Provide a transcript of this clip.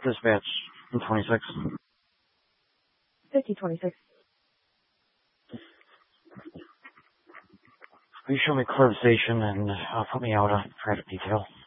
Dispatch 26. 5026. Will you show me clear the station and put me out on private detail?